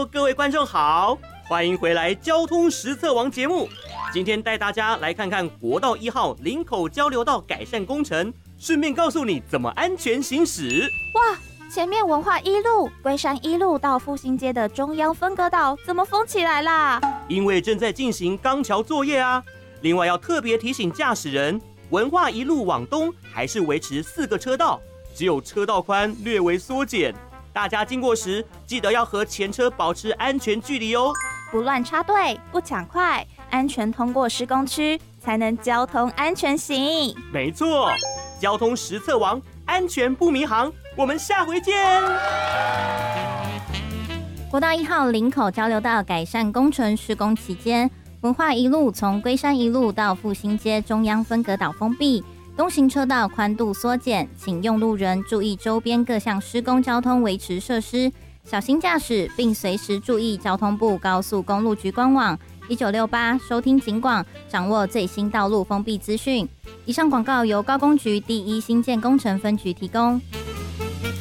Hello， 各位观众好，欢迎回来交通实测王节目。今天带大家来看看国道1号林口交流道改善工程，顺便告诉你怎么安全行驶。 哇，前面文化一路、龟山一路到复兴街的中央分隔岛怎么封起来啦？ 因为正在进行钢桥作业啊。另外要特别提醒驾驶人，文化一路往东还是维持4个车道，只有车道宽略微缩减。大家经过时，记得要和前车保持安全距离哦， 不乱插队，不抢快，安全通过施工区，才能交通安全行。 没错，交通实测王，安全不迷航。我们下回见。 国道1号林口交流道改善工程施工期间，文化一路从龟山一路到复兴街中央分隔岛封闭。东行车道宽度缩减，请用路人注意周边各项施工交通维持设施，小心驾驶，并随时注意交通部高速公路局官网1968收听警广，掌握最新道路封闭资讯。以上广告由高工局第1新建工程分局提供。